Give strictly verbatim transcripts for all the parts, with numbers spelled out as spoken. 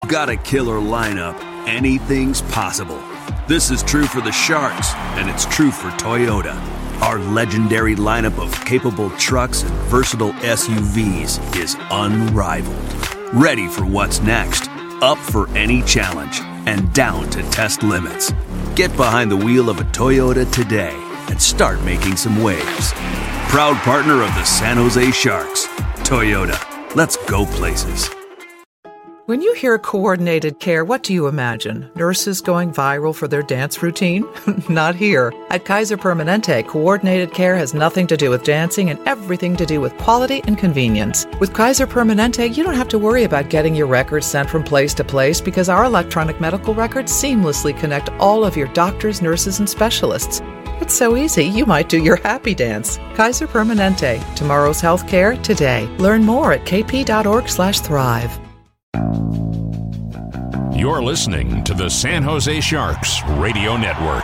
got a killer lineup, anything's possible. This is true for the Sharks, and it's true for Toyota. Our legendary lineup of capable trucks and versatile S U Vs is unrivaled. Ready for what's next, up for any challenge, and down to test limits. Get behind the wheel of a Toyota today and start making some waves. Proud partner of the San Jose Sharks. Toyota, let's go places. When you hear coordinated care, what do you imagine? Nurses going viral for their dance routine? Not here. At Kaiser Permanente, coordinated care has nothing to do with dancing and everything to do with quality and convenience. With Kaiser Permanente, you don't have to worry about getting your records sent from place to place because our electronic medical records seamlessly connect all of your doctors, nurses, and specialists. It's so easy, you might do your happy dance. Kaiser Permanente. Tomorrow's healthcare today. Learn more at kp.org slash thrive. You're listening to the San Jose Sharks Radio Network.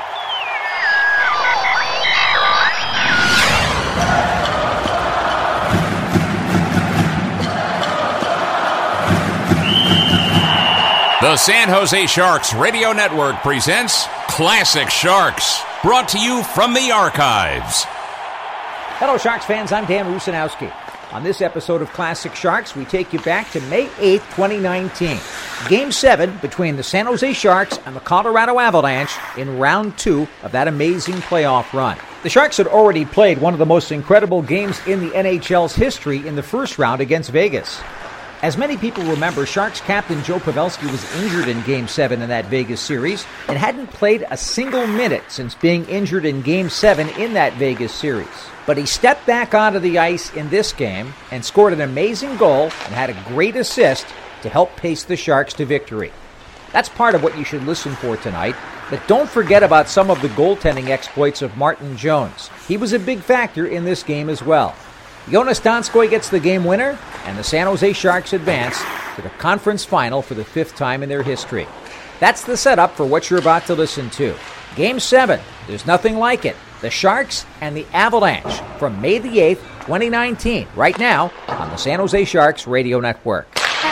The San Jose Sharks Radio Network presents Classic Sharks, brought to you from the archives. Hello, Sharks fans. I'm Dan Rusanowski. On this episode of Classic Sharks, we take you back to May eighth, twenty nineteen. Game seven between the San Jose Sharks and the Colorado Avalanche in round two of that amazing playoff run. The Sharks had already played one of the most incredible games in the N H L's history in the first round against Vegas. As many people remember, Sharks captain Joe Pavelski was injured in Game seven in that Vegas series and hadn't played a single minute since being injured in Game seven in that Vegas series. But he stepped back onto the ice in this game and scored an amazing goal and had a great assist to help pace the Sharks to victory. That's part of what you should listen for tonight, but don't forget about some of the goaltending exploits of Martin Jones. He was a big factor in this game as well. Jonas Donskoy gets the game winner, and the San Jose Sharks advance to the conference final for the fifth time in their history. That's the setup for what you're about to listen to. Game seven, there's nothing like it. The Sharks and the Avalanche from May the eighth, twenty nineteen, right now on the San Jose Sharks Radio Network.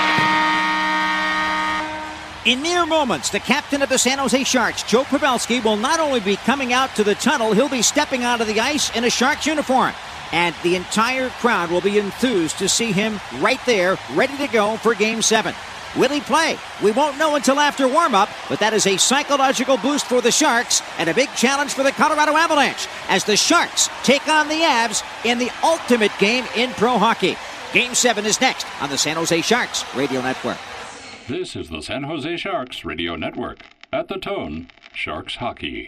In mere moments, the captain of the San Jose Sharks, Joe Pavelski, will not only be coming out to the tunnel, he'll be stepping out of the ice in a Sharks uniform. And the entire crowd will be enthused to see him right there, ready to go for Game seven. Will he play? We won't know until after warm-up, but that is a psychological boost for the Sharks and a big challenge for the Colorado Avalanche as the Sharks take on the Avs in the ultimate game in pro hockey. Game seven is next on the San Jose Sharks Radio Network. This is the San Jose Sharks Radio Network. At the tone, Sharks Hockey.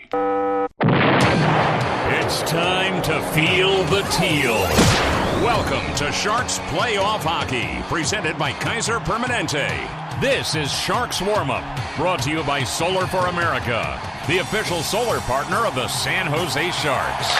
It's time to feel the teal. Welcome to Sharks Playoff Hockey, presented by Kaiser Permanente. This is Sharks Warm-Up, brought to you by Solar for America, the official solar partner of the San Jose Sharks.